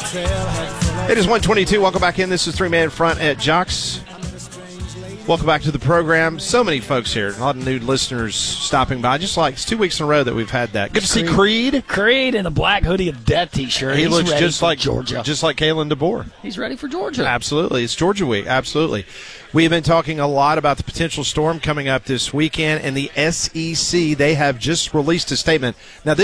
It is 1:22. Welcome back in. This is Three Man Front at Jocks. Welcome back to the program. So many folks here. A lot of new listeners stopping by. Just like it's 2 weeks in a row that we've had that. Good to see Creed. Creed in the black hoodie of death T-shirt. He looks ready just for like Georgia. just like Kalen DeBoer. He's ready for Georgia. Absolutely. It's Georgia week. Absolutely. We have been talking a lot about the potential storm coming up this weekend, and the SEC, they have just released a statement. Now,